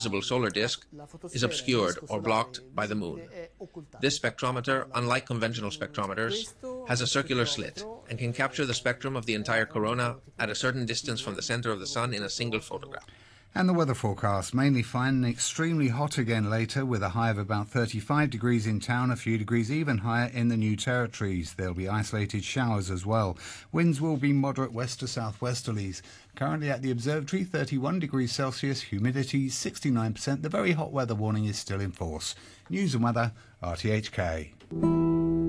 visible solar disk is obscured or blocked by the moon. This spectrometer, unlike conventional spectrometers, has a circular slit and can capture the spectrum of the entire corona at a certain distance from the center of the sun in a single photograph. And the weather forecast, mainly fine and extremely hot again later, with a high of about 35 degrees in town, a few degrees even higher in the New Territories. There'll be isolated showers as well. Winds will be moderate west to southwesterlies. Currently at the observatory, 31 degrees Celsius, humidity 69%. The very hot weather warning is still in force. News and weather, RTHK.